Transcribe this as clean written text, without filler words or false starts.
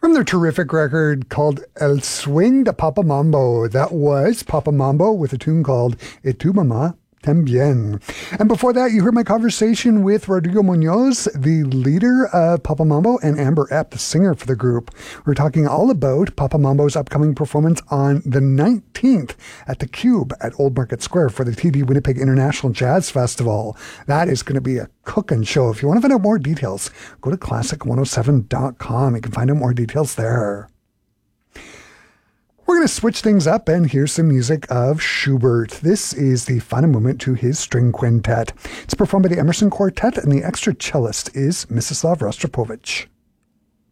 From their terrific record called El Swing de Papa Mambo. That was Papa Mambo with a tune called Et tu mama tambien. And before that, you heard my conversation with Rodrigo Munoz, the leader of Papa Mambo, and Amber Epp, the singer for the group. We're talking all about Papa Mambo's upcoming performance on the 19th at the Cube at Old Market Square for the TD Winnipeg International Jazz Festival. That is going to be a cooking show. If you want to find out more details, go to classic107.com. You can find out more details there. We're going to switch things up and hear some music of Schubert. This is the final movement to his string quintet. It's performed by the Emerson Quartet, and the extra cellist is Mstislav Rostropovich.